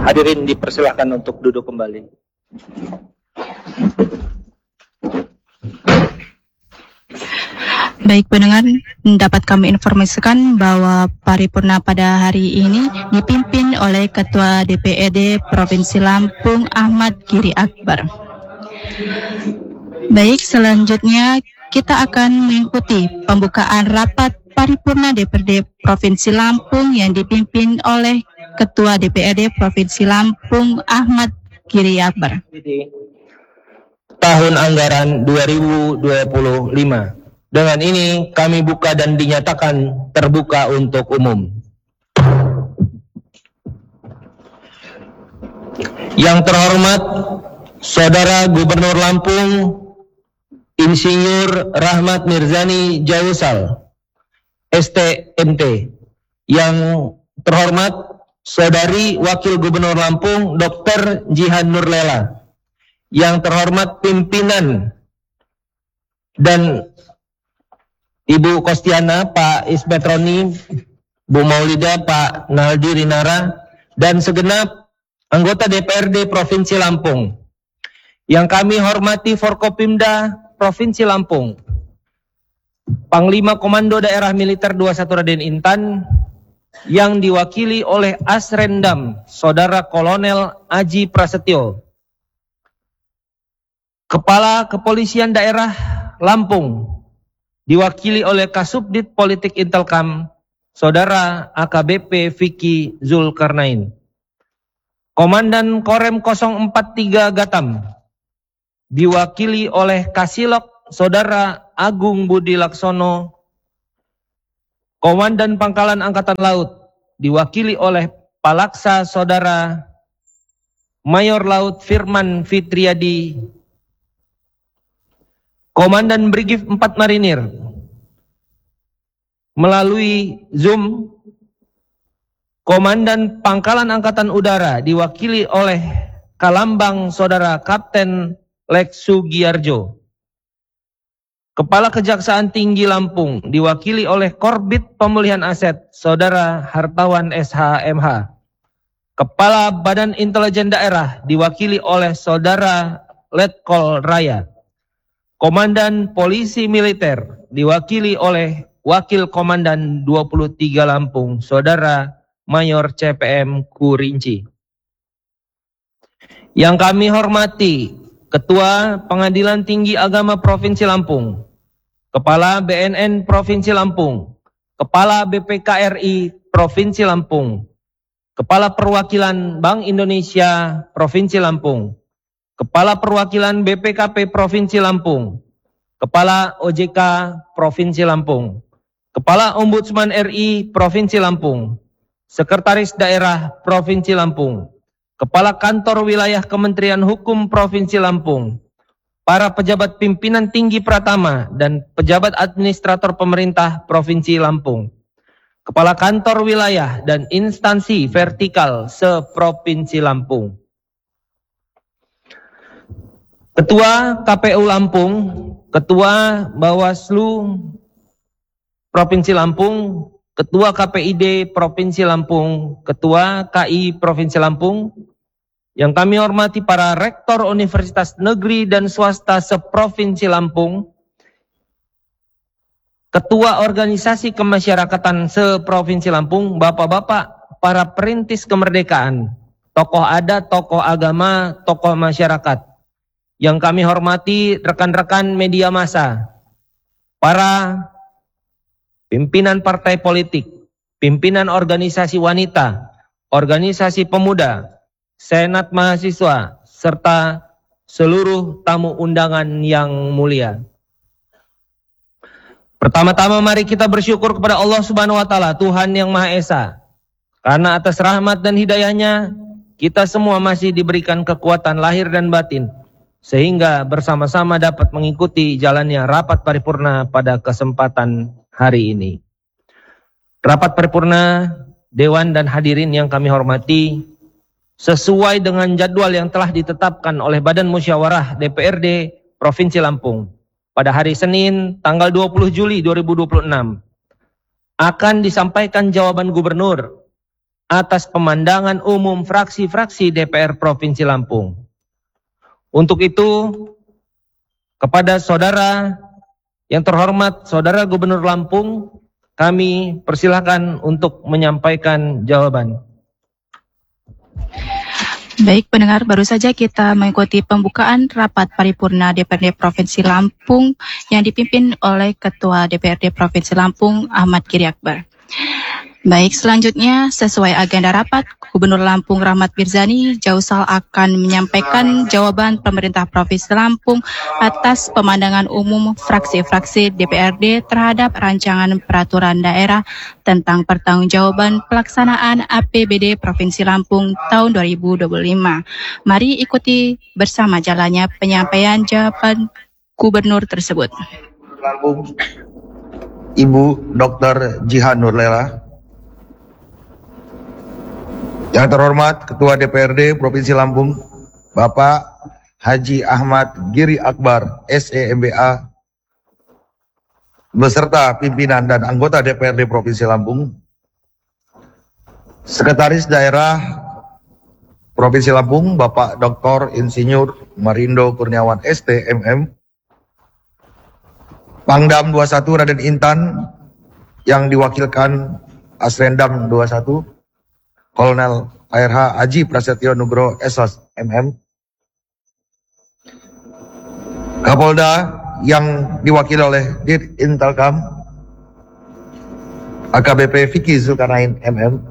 Hadirin dipersilakan untuk duduk kembali. Baik pendengar, dapat kami informasikan bahwa paripurna pada hari ini dipimpin oleh Ketua DPRD Provinsi Lampung Ahmad Giri Akbar. Baik, selanjutnya kita akan mengikuti pembukaan rapat paripurna DPRD Provinsi Lampung yang dipimpin oleh Ketua DPRD Provinsi Lampung Ahmad Giri Akbar. Tahun anggaran 2025. Dengan ini kami buka dan dinyatakan terbuka untuk umum. Yang terhormat Saudara Gubernur Lampung Insinyur Rahmat Mirzani Jawusal, STMT. Yang terhormat Saudari Wakil Gubernur Lampung Dr. Jihan Nurlela. Yang terhormat pimpinan dan Ibu Kostiana, Pak Ismet Roni, Bu Maulida, Pak Naldi Rinara, dan segenap anggota DPRD Provinsi Lampung. Yang kami hormati Forkopimda Provinsi Lampung, Panglima Komando Daerah Militer 21 Raden Intan, yang diwakili oleh Asrendam Saudara Kolonel Aji Prasetyo, Kepala Kepolisian Daerah Lampung, diwakili oleh Kasubdit Politik Intelkam, Saudara AKBP Vicky Zulkarnain. Komandan Korem 043 Gatam, diwakili oleh Kasilok Saudara Agung Budi Laksono. Komandan Pangkalan Angkatan Laut, diwakili oleh Palaksa Saudara Mayor Laut Firman Fitriadi. Komandan Brigif 4 Marinir, melalui Zoom, Komandan Pangkalan Angkatan Udara diwakili oleh Kalambang Saudara Kapten Lex Sugiarjo. Kepala Kejaksaan Tinggi Lampung diwakili oleh Korbit Pemulihan Aset Saudara Hartawan SHMH. Kepala Badan Intelijen Daerah diwakili oleh Saudara Letkol Raya. Komandan Polisi Militer diwakili oleh Wakil Komandan 23 Lampung, Saudara Mayor CPM Kurinci. Yang kami hormati Ketua Pengadilan Tinggi Agama Provinsi Lampung, Kepala BNN Provinsi Lampung, Kepala BPKRI Provinsi Lampung, Kepala Perwakilan Bank Indonesia Provinsi Lampung, Kepala Perwakilan BPKP Provinsi Lampung, Kepala OJK Provinsi Lampung, Kepala Ombudsman RI Provinsi Lampung, Sekretaris Daerah Provinsi Lampung, Kepala Kantor Wilayah Kementerian Hukum Provinsi Lampung, para pejabat pimpinan tinggi Pratama dan pejabat administrator pemerintah Provinsi Lampung, Kepala Kantor Wilayah dan instansi vertikal se-Provinsi Lampung. Ketua KPU Lampung, Ketua Bawaslu Provinsi Lampung, Ketua KPID Provinsi Lampung, Ketua KI Provinsi Lampung, yang kami hormati para rektor Universitas Negeri dan Swasta se-Provinsi Lampung, Ketua Organisasi Kemasyarakatan se-Provinsi Lampung, Bapak-bapak, para perintis kemerdekaan, tokoh adat, tokoh agama, tokoh masyarakat. Yang kami hormati rekan-rekan media massa, para pimpinan partai politik, pimpinan organisasi wanita, organisasi pemuda, senat mahasiswa, serta seluruh tamu undangan yang mulia. Pertama-tama mari kita bersyukur kepada Allah Subhanahu wa Ta'ala, Tuhan yang Maha Esa. Karena atas rahmat dan hidayahnya, kita semua masih diberikan kekuatan lahir dan batin, sehingga bersama-sama dapat mengikuti jalannya rapat paripurna pada kesempatan hari ini. Rapat paripurna, Dewan dan hadirin yang kami hormati, sesuai dengan jadwal yang telah ditetapkan oleh Badan Musyawarah DPRD Provinsi Lampung pada hari Senin tanggal 20 Juli 2026 akan disampaikan jawaban gubernur atas pemandangan umum fraksi-fraksi DPR Provinsi Lampung. Untuk itu, kepada saudara yang terhormat Saudara Gubernur Lampung, kami persilahkan untuk menyampaikan jawaban. Baik pendengar, baru saja kita mengikuti pembukaan rapat paripurna DPRD Provinsi Lampung yang dipimpin oleh Ketua DPRD Provinsi Lampung Ahmad Giri Akbar. Baik, selanjutnya sesuai agenda rapat, Gubernur Lampung Rahmat Mirzani Jausal akan menyampaikan jawaban pemerintah Provinsi Lampung atas pemandangan umum fraksi-fraksi DPRD terhadap rancangan peraturan daerah tentang pertanggungjawaban pelaksanaan APBD Provinsi Lampung tahun 2025. Mari ikuti bersama jalannya penyampaian jawaban Gubernur tersebut. Lampung, Ibu Dr. Jihan Nurlela. Yang terhormat Ketua DPRD Provinsi Lampung, Bapak Haji Ahmad Giri Akbar, SEMBA, beserta pimpinan dan anggota DPRD Provinsi Lampung, Sekretaris Daerah Provinsi Lampung, Bapak Dr. Insinyur Marindo Kurniawan STMM, Pangdam 21 Raden Intan yang diwakilkan Asrendam 21, Kolonel ARH Haji Prasetyo Nugroho SOS MM, Kapolda yang diwakili oleh Dir Intelkam AKBP Vicky Zulkarnain MM,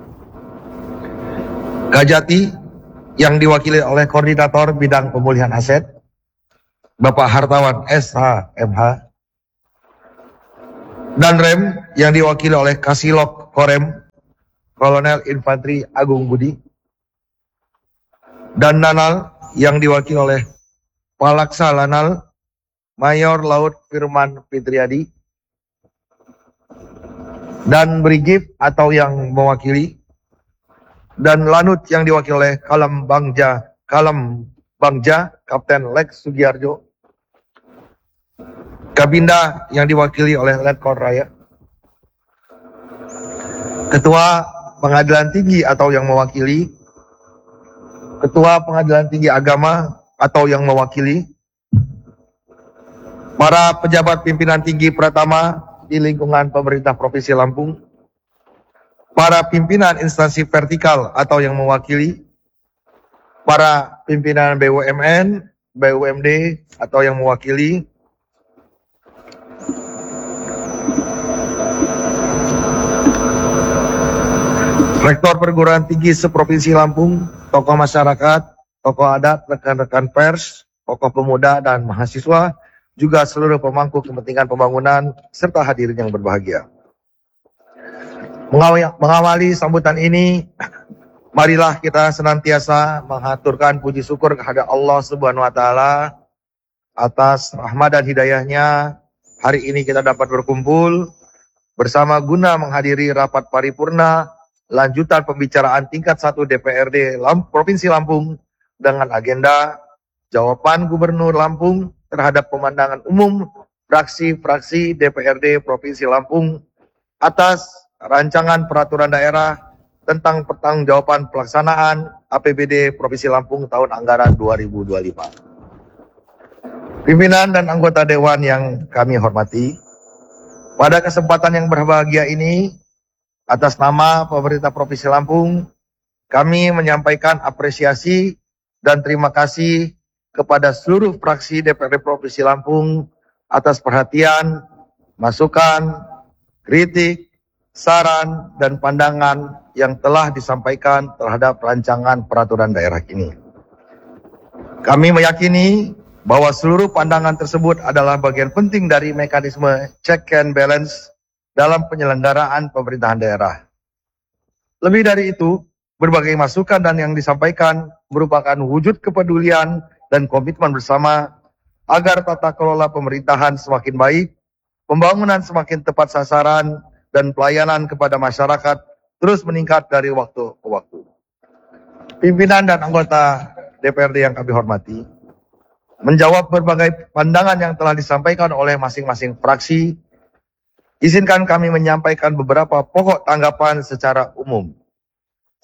Kajati yang diwakili oleh Koordinator Bidang Pemulihan Aset Bapak Hartawan SH MH, dan Rem yang diwakili oleh Kasilok Korem Kolonel Infanteri Agung Budi, dan Nanal yang diwakili oleh Palaksa Lanal Mayor Laut Firman Fitriadi, dan Brigif atau yang mewakili, dan Lanut yang diwakili oleh Kalam Bangja Kapten Lex Sugiarjo, Kabinda yang diwakili oleh Letkol Raya, Ketua Pengadilan Tinggi atau yang mewakili, Ketua Pengadilan Tinggi Agama atau yang mewakili, para pejabat pimpinan tinggi Pratama di lingkungan pemerintah Provinsi Lampung, para pimpinan instansi vertikal atau yang mewakili, para pimpinan BUMN, BUMD atau yang mewakili, Rektor Perguruan Tinggi seprovinsi Lampung, tokoh masyarakat, tokoh adat, rekan-rekan pers, tokoh pemuda dan mahasiswa, juga seluruh pemangku kepentingan pembangunan, serta hadirin yang berbahagia. Mengawali sambutan ini, marilah kita senantiasa mengaturkan puji syukur kepada Allah Subhanahu wa Ta'ala atas rahmat dan hidayahnya. Hari ini kita dapat berkumpul bersama guna menghadiri rapat paripurna lanjutan pembicaraan tingkat 1 DPRD Provinsi Lampung dengan agenda jawaban Gubernur Lampung terhadap pemandangan umum fraksi-fraksi DPRD Provinsi Lampung atas rancangan peraturan daerah tentang pertanggungjawaban pelaksanaan APBD Provinsi Lampung tahun anggaran 2025. Pimpinan dan anggota Dewan yang kami hormati, pada kesempatan yang berbahagia ini, atas nama pemerintah Provinsi Lampung, kami menyampaikan apresiasi dan terima kasih kepada seluruh fraksi DPRD Provinsi Lampung atas perhatian, masukan, kritik, saran, dan pandangan yang telah disampaikan terhadap rancangan peraturan daerah ini. Kami meyakini bahwa seluruh pandangan tersebut adalah bagian penting dari mekanisme check and balance dalam penyelenggaraan pemerintahan daerah. Lebih dari itu, berbagai masukan dan yang disampaikan merupakan wujud kepedulian dan komitmen bersama agar tata kelola pemerintahan semakin baik, pembangunan semakin tepat sasaran, dan pelayanan kepada masyarakat terus meningkat dari waktu ke waktu. Pimpinan dan anggota DPRD yang kami hormati, menjawab berbagai pandangan yang telah disampaikan oleh masing-masing fraksi, izinkan kami menyampaikan beberapa pokok tanggapan secara umum.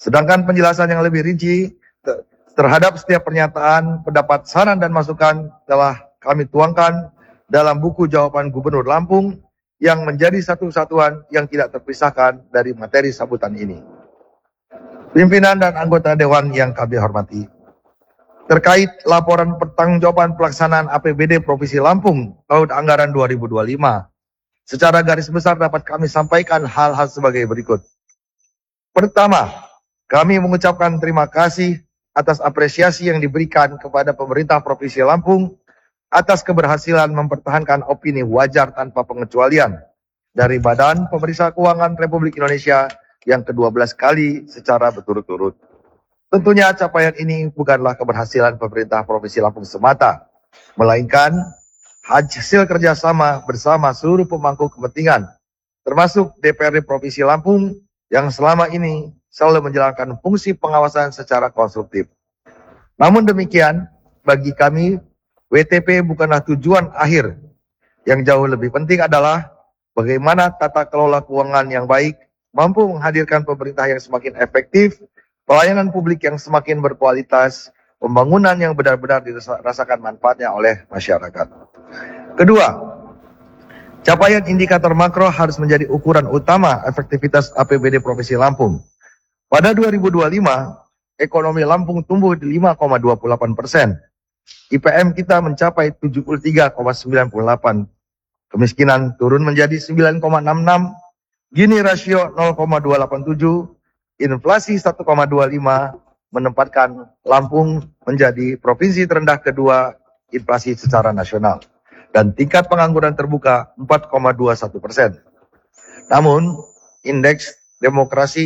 Sedangkan penjelasan yang lebih rinci terhadap setiap pernyataan, pendapat, saran, dan masukan telah kami tuangkan dalam buku jawaban Gubernur Lampung yang menjadi satu kesatuan yang tidak terpisahkan dari materi sambutan ini. Pimpinan dan anggota Dewan yang kami hormati, terkait laporan pertanggungjawaban pelaksanaan APBD Provinsi Lampung tahun anggaran 2025, secara garis besar dapat kami sampaikan hal-hal sebagai berikut. Pertama, kami mengucapkan terima kasih atas apresiasi yang diberikan kepada pemerintah Provinsi Lampung atas keberhasilan mempertahankan opini wajar tanpa pengecualian dari Badan Pemeriksa Keuangan Republik Indonesia yang ke-12 kali secara berturut-turut. Tentunya capaian ini bukanlah keberhasilan pemerintah Provinsi Lampung semata, melainkan hasil kerjasama bersama seluruh pemangku kepentingan, termasuk DPRD Provinsi Lampung yang selama ini selalu menjalankan fungsi pengawasan secara konstruktif. Namun demikian, bagi kami, WTP bukanlah tujuan akhir. Yang jauh lebih penting adalah bagaimana tata kelola keuangan yang baik mampu menghadirkan pemerintah yang semakin efektif, pelayanan publik yang semakin berkualitas, pembangunan yang benar-benar dirasakan manfaatnya oleh masyarakat. Kedua, capaian indikator makro harus menjadi ukuran utama efektivitas APBD Provinsi Lampung. Pada 2025, ekonomi Lampung tumbuh di 5,28%. IPM kita mencapai 73,98. Kemiskinan turun menjadi 9,66. Gini rasio 0,287. Inflasi 1,25 menempatkan Lampung menjadi provinsi terendah kedua inflasi secara nasional. Dan tingkat pengangguran terbuka 4,21%. Namun, indeks demokrasi